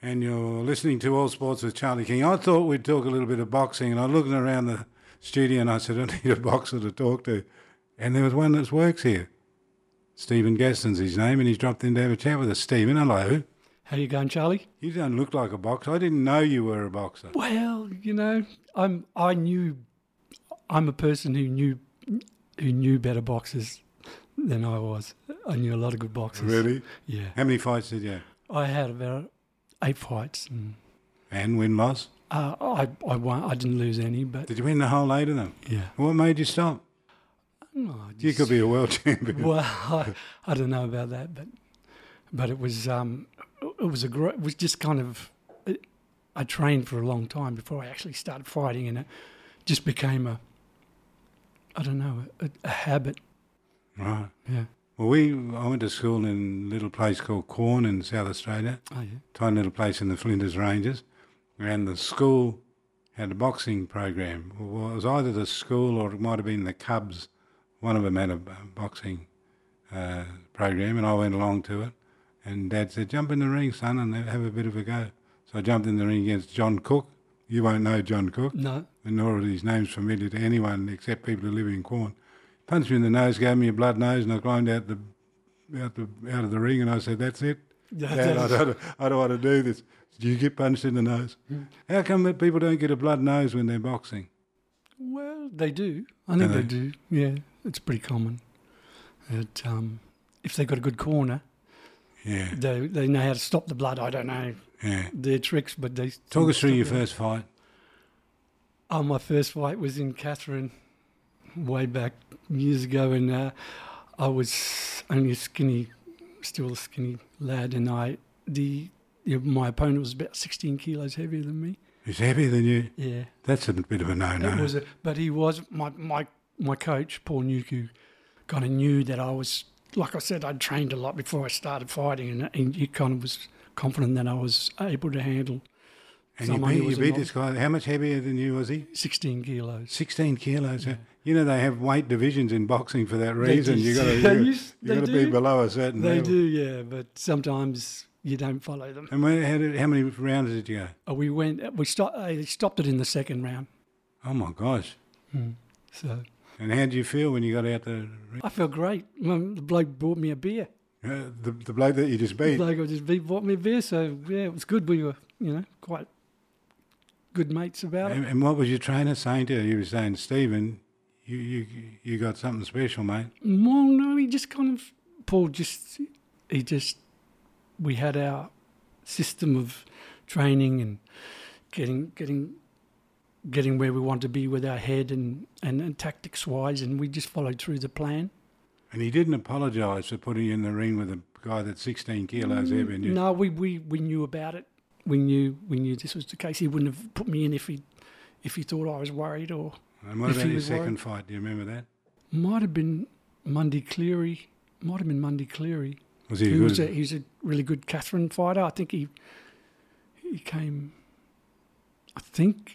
and you're listening to All Sports with Charlie King. I thought we'd talk a little bit of boxing, and I was looking around the studio and I said, I need a boxer to talk to. And there was one that works here. Stephen Gaston's his name, and he's dropped in to have a chat with us. Stephen, hello. How you going, Charlie? You don't look like a boxer. I didn't know you were a boxer. Well, you know, I'm a person who knew better boxers than I was. I knew a lot of good boxers. Really? Yeah. How many fights did you have? I had about 8 fights. And win-loss? I won. I didn't lose any, but... Did you win the whole 8 of them? Yeah. What made you stop? No, You could be a world champion. Well, I don't know about that, but it was just kind of... I trained for a long time before I actually started fighting, and it just became a habit. Right. Yeah. Well, I went to school in a little place called Quorn in South Australia. Oh, yeah. Tiny little place in the Flinders Ranges. And the school had a boxing program. Well, it was either the school or it might have been the Cubs. One of them had a boxing program, and I went along to it. And Dad said, jump in the ring, son, and have a bit of a go. So I jumped in the ring against John Cook. You won't know John Cook. No. And nor are his names familiar to anyone except people who live in Quorn. Punched me in the nose, gave me a blood nose, and I climbed out of the ring, and I said, that's it. Dad, I don't want to do this. Do you get punched in the nose? How come that people don't get a blood nose when they're boxing? Well, they do. I think they do. Yeah, it's pretty common. If they've got a good corner, yeah, they know how to stop the blood. I don't know their tricks, but they... Talk us through your first fight. Oh, my first fight was in Katherine way back years ago, and I was only still a skinny lad, and my opponent was about 16 kilos heavier than me. He's heavier than you? Yeah. That's a bit of a no-no. But he was, my coach, Paul Nuku, kind of knew that I was, like I said, I'd trained a lot before I started fighting, and he kind of was confident that I was able to handle. And you beat this guy. How much heavier than you was he? 16 kilos. 16 kilos. Yeah. You know, they have weight divisions in boxing for that reason. You got to be below a certain level. They do, yeah, but sometimes you don't follow them. And how many rounds did you go? We stopped it in the second round. Oh my gosh! So. And how did you feel when you got out the ring? I felt great. The bloke bought me a beer. The bloke that you just beat. The bloke I just beat bought me a beer. So yeah, it was good. We were, quite good mates about it. And what was your trainer saying to you? He was saying, Stephen, you got something special, mate. Well, no, he just kind of we had our system of training and getting where we want to be with our head and tactics wise, and we just followed through the plan. And he didn't apologise for putting you in the ring with a guy that's 16 kilos heavy. No, we knew about it. We knew this was the case. He wouldn't have put me in if he thought I was worried or. And what about your second fight? Do you remember that? Might have been Mundy Cleary. Was he good? He's a really good Katherine fighter. I think he came. I think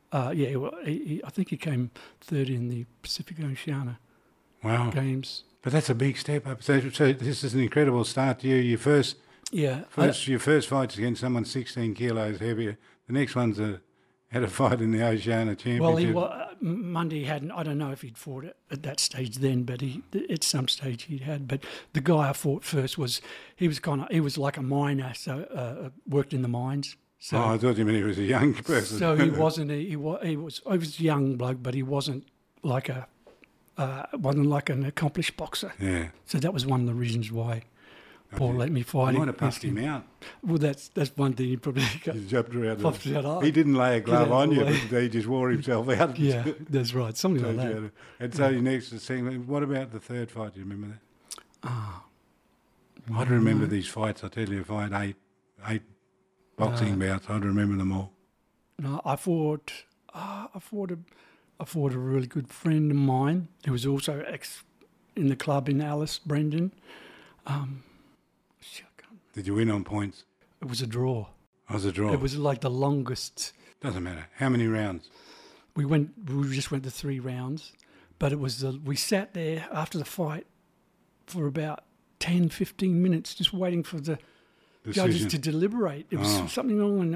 he came third in the Pacific Oceania Games. But that's a big step up. So this is an incredible start to you. Your first fight's against someone 16 kilos heavier. The next one's had a fight in the Oceania Championship. Well, Mundy hadn't. I don't know if he'd fought at that stage then, but at some stage he had. But the guy I fought first was like a miner, so worked in the mines. So, I thought you meant he was a young person. So he wasn't. He was a young bloke, but he wasn't like an accomplished boxer. Yeah. So that was one of the reasons why Paul let me fight him. You might have passed him out. Well, that's one thing he probably got. He jumped around. He didn't lay a glove on you, but he just wore himself out. Yeah, that's right. Something like that. And so your next thing, what about the third fight? Do you remember that? I'd remember these fights. I tell you, if I had eight boxing bouts, I'd remember them all. No, I fought a really good friend of mine who was also in the club in Alice, Brendan. Did you win on points? It was a draw. It was a draw. It was like the longest. Doesn't matter. How many rounds? We just went to 3 rounds, but it was we sat there after the fight for about 10, 15 minutes just waiting for the judges decision. to deliberate. It was Oh. something wrong,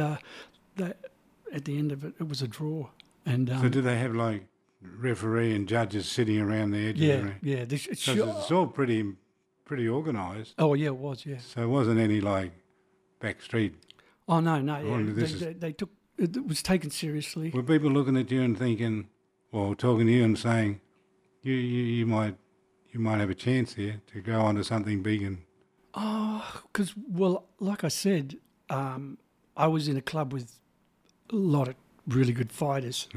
at the end of it, it was a draw. And So do they have like referee and judges sitting around the edge of the ring? yeah. So it's all pretty organised. Oh yeah, it was. Yeah. So it wasn't any like back street. Oh no. Oh, Yeah. this They took it was taken seriously. Were people looking at you and thinking, or talking to you and saying, you might have a chance here to go on to something big and Because, well, like I said, I was in a club with a lot of really good fighters.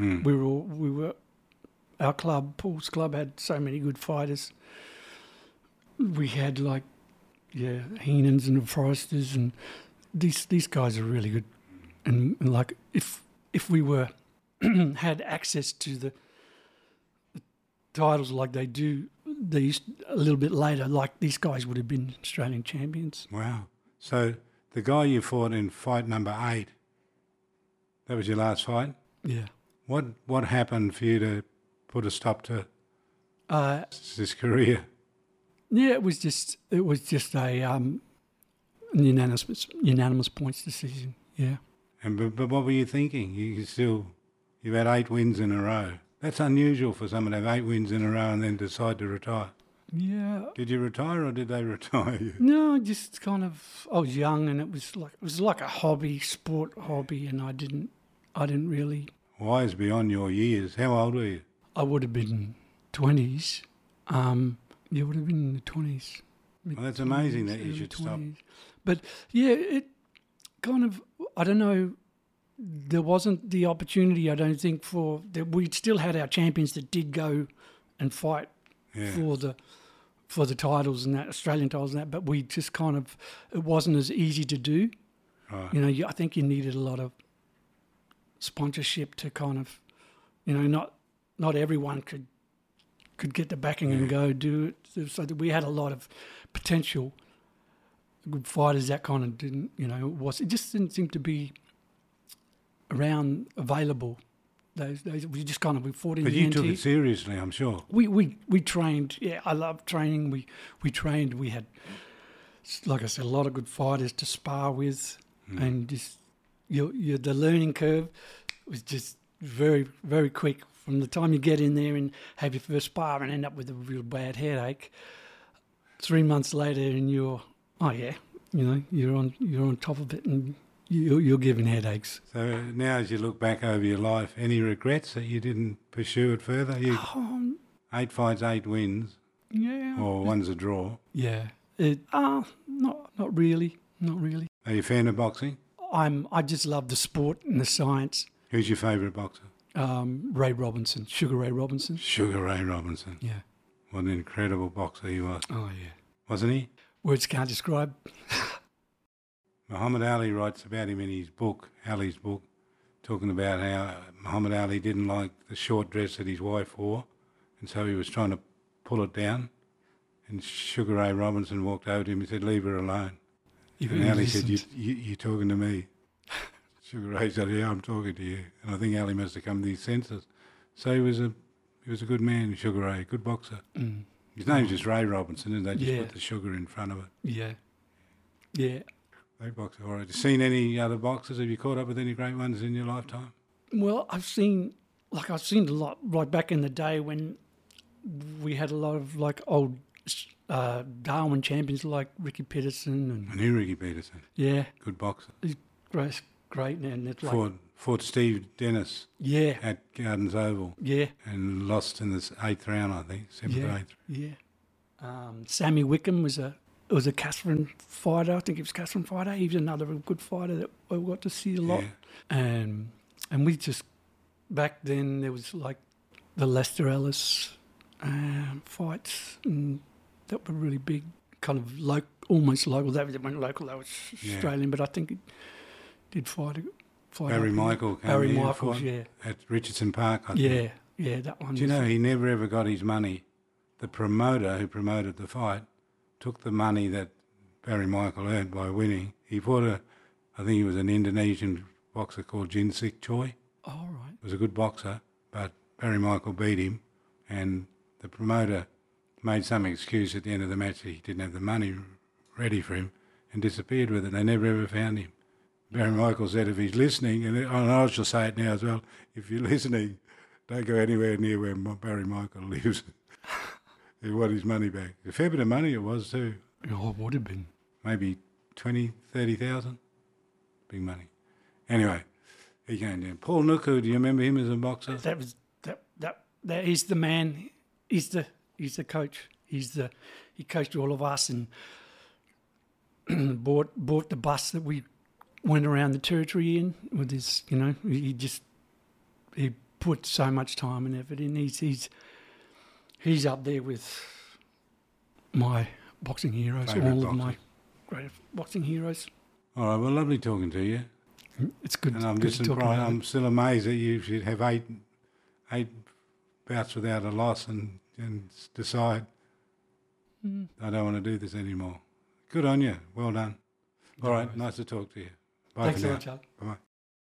Our club, Paul's club, had so many good fighters. We had Heenans and Forresters, and these guys are really good. And like if we were had access to the titles like they do these a little bit later, like these guys would have been Australian champions. wow. So the guy you fought in fight number 8, that was your last fight? Yeah. What happened for you to put a stop to this career? Yeah, it was just a unanimous points decision. Yeah. And but what were you thinking? You've had 8 wins in a row. That's unusual for someone to have 8 wins in a row and then decide to retire. Yeah. Did you retire or did they retire you? No, just kind of. I was young, and it was like a sport hobby, and I didn't really. Wise beyond your years. How old were you? I would have been 20s. You would have been in the 20s. Well, that's amazing that you should stop. But yeah, it kind of. I don't know. There wasn't the opportunity, I don't think, we still had our champions that did go and fight for the titles and that, Australian titles and that, but we just kind of, it wasn't as easy to do. Right. You know, I think you needed a lot of sponsorship to kind of, you know, not everyone could get the backing and go do it. So that we had a lot of potential good fighters that kind of didn't, you know, it just didn't seem to be around available. Those we just kind of we fought in But the you NT. took it seriously, I'm sure. We trained. Yeah, I loved training. We trained. We had, like I said, a lot of good fighters to spar with, and just the learning curve was just very, very quick. From the time you get in there and have your first spar and end up with a real bad headache, 3 months later and you're on top of it and you're giving headaches. So now as you look back over your life, any regrets that you didn't pursue it further? 8 fights, 8 wins, Yeah. or one's a draw. Yeah. Not really. Not really. Are you a fan of boxing? I just love the sport and the science. Who's your favourite boxer? Ray Robinson, Sugar Ray Robinson. Sugar Ray Robinson. Yeah. What an incredible boxer he was. Oh yeah. Wasn't he? Words can't describe. Muhammad Ali writes about him in his book, Ali's book, talking about how Muhammad Ali didn't like the short dress that his wife wore, and so he was trying to pull it down. And Sugar Ray Robinson walked over to him and said, "Leave her alone." And Ali said, you're talking to me. Sugar Ray said, "Yeah, I'm talking to you." And I think Ali must have come to his senses. So he was a good man, Sugar Ray, good boxer. Mm. His name's just Ray Robinson, and they just Yeah. put the sugar in front of it. Yeah. Yeah. Great boxer. All right. You seen any other boxers? Have you caught up with any great ones in your lifetime? Well, I've seen a lot right back in the day when we had a lot of like old Darwin champions like Ricky Peterson I knew Ricky Peterson. yeah, Good boxer. he's great, and it's like Fought Steve Dennis yeah, at Gardens Oval yeah, and lost in the 8th round, I think, 7th or 8th. yeah. Sammy Wickham was a Catherine fighter. I think he was a Catherine fighter. He was another good fighter that we got to see a lot. Yeah. And we just back then there was like the Lester Ellis fights and that were really big, kind of almost local. They weren't local; they was Australian, but I think it did fight. Barry Michael came Barry here and Michaels, fought yeah, at Richardson Park, I think. yeah, that one. Do you know he never ever got his money? The promoter who promoted the fight took the money that Barry Michael earned by winning. He fought I think he was an Indonesian boxer called Jinsik Choi. Oh, right. Was a good boxer, but Barry Michael beat him, and the promoter made some excuse at the end of the match that he didn't have the money ready for him, and disappeared with it. They never ever found him. Barry Michael said if he's listening, and I shall say it now as well, if you're listening, don't go anywhere near where Barry Michael lives. He wanted his money back. A fair bit of money it was too. Oh, it would have been. Maybe 20, 30,000. Big money. Anyway, he came down. Paul Nuku, do you remember him as a boxer? That is the man. He's the coach. He coached all of us and bought the bus that we went around the territory in with his. He put so much time and effort in. He's up there with my boxing heroes, Favourite all boxers. of my great boxing heroes. All right, well, lovely talking to you. It's good. And I'm good just to talk about I'm it. still amazed that you should have eight bouts without a loss and decide I don't want to do this anymore. Good on you. Well done. All right, nice to talk to you. Bye Thanks for a now. lot, Charlie. Bye.